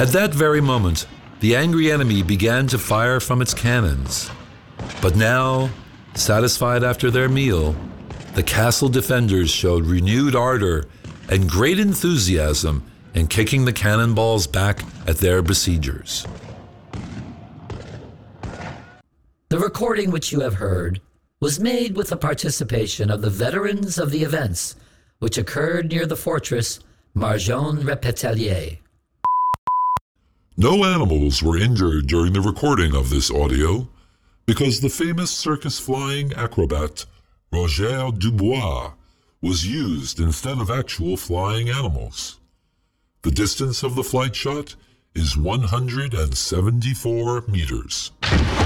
At that very moment, the angry enemy began to fire from its cannons. But now, satisfied after their meal, the castle defenders showed renewed ardor and great enthusiasm in kicking the cannonballs back at their besiegers. The recording which you have heard was made with the participation of the veterans of the events which occurred near the fortress Marjon-Repetelier. No animals were injured during the recording of this audio because the famous circus flying acrobat Roger Dubois was used instead of actual flying animals. The distance of the flight shot is 174 meters.